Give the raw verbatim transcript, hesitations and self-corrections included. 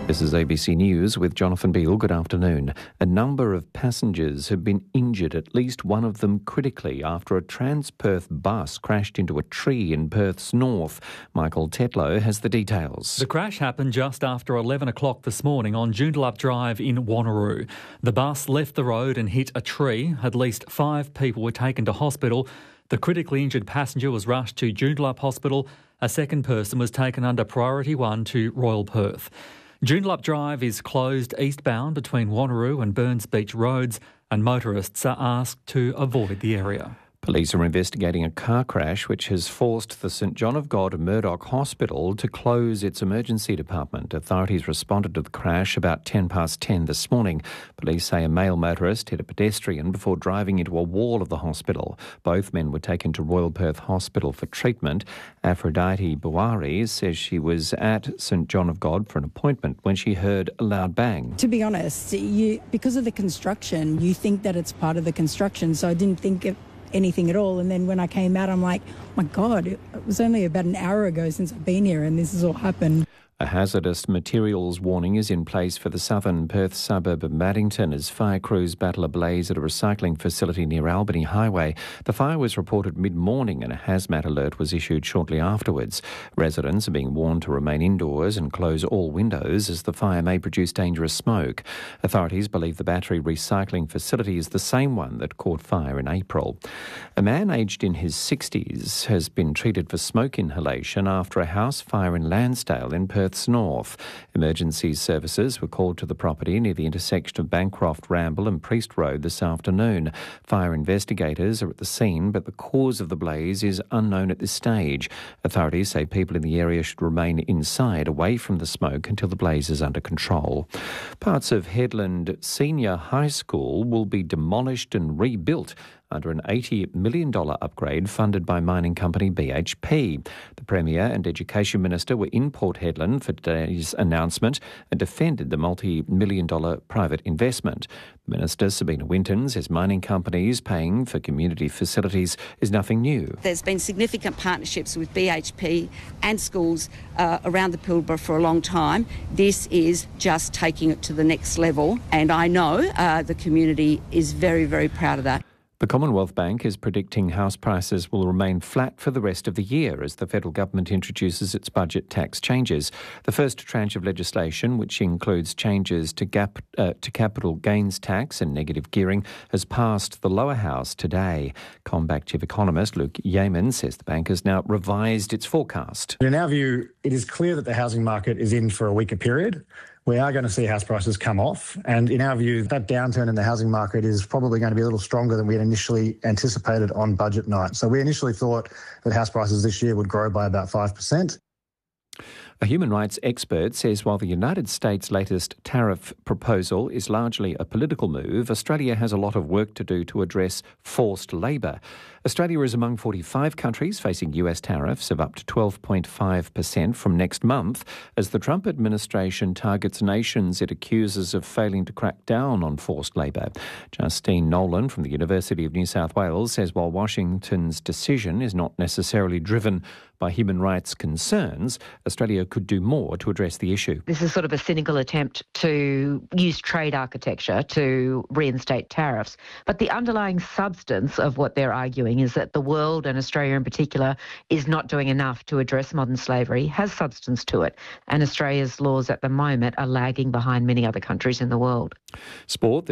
This is A B C News with Jonathan Beale. Good afternoon. A number of passengers have been injured, at least one of them critically, after a Transperth bus crashed into a tree in Perth's north. Michael Tetlow has the details. The crash happened just after eleven o'clock this morning on Joondalup Drive in Wanneroo. The bus left the road and hit a tree. At least five people were taken to hospital. The critically injured passenger was rushed to Joondalup Hospital. A second person was taken under Priority one to Royal Perth. Joondalup Drive is closed eastbound between Wanneroo and Burns Beach roads, and motorists are asked to avoid the area. Police are investigating a car crash which has forced the St John of God Murdoch Hospital to close its emergency department. Authorities responded to the crash about ten past ten this morning. Police say a male motorist hit a pedestrian before driving into a wall of the hospital. Both men were taken to Royal Perth Hospital for treatment. Aphrodite Buari says she was at St John of God for an appointment when she heard a loud bang. To be honest, you, because of the construction, you think that it's part of the construction, so I didn't think it anything at all. And then when I came out, I'm like, oh my God, it was only about an hour ago since I've been here and this has all happened. A hazardous materials warning is in place for the southern Perth suburb of Maddington as fire crews battle a blaze at a recycling facility near Albany Highway. The fire was reported mid-morning and a hazmat alert was issued shortly afterwards. Residents are being warned to remain indoors and close all windows as the fire may produce dangerous smoke. Authorities believe the battery recycling facility is the same one that caught fire in April. A man aged in his sixties has been treated for smoke inhalation after a house fire in Lansdale in Perth north. Emergency services were called to the property near the intersection of Bancroft, Ramble and Priest Road this afternoon. Fire investigators are at the scene, but the cause of the blaze is unknown at this stage. Authorities say people in the area should remain inside, away from the smoke, until the blaze is under control. Parts of Headland Senior High School will be demolished and rebuilt under an eighty million dollars upgrade funded by mining company B H P. The Premier and Education Minister were in Port Hedland for today's announcement and defended the multi-million dollar private investment. The Minister, Sabina Winton, says mining companies paying for community facilities is nothing new. There's been significant partnerships with B H P and schools uh, around the Pilbara for a long time. This is just taking it to the next level, and I know uh, the community is very, very proud of that. The Commonwealth Bank is predicting house prices will remain flat for the rest of the year as the federal government introduces its budget tax changes. The first tranche of legislation, which includes changes to, gap, uh, to capital gains tax and negative gearing, has passed the lower house today. CommBank chief economist Luke Yeaman says the bank has now revised its forecast. In our view, it is clear that the housing market is in for a weaker period. We are going to see house prices come off. And in our view, that downturn in the housing market is probably going to be a little stronger than we had initially anticipated on budget night. So we initially thought that house prices this year would grow by about five percent. A human rights expert says while the United States' latest tariff proposal is largely a political move, Australia has a lot of work to do to address forced labour. Australia is among forty-five countries facing U S tariffs of up to twelve point five percent from next month as the Trump administration targets nations it accuses of failing to crack down on forced labour. Justine Nolan from the University of New South Wales says while Washington's decision is not necessarily driven by human rights concerns, Australia could do more to address the issue. This is sort of a cynical attempt to use trade architecture to reinstate tariffs. But the underlying substance of what they're arguing is that the world, and Australia in particular, is not doing enough to address modern slavery, has substance to it. And Australia's laws at the moment are lagging behind many other countries in the world. Sport.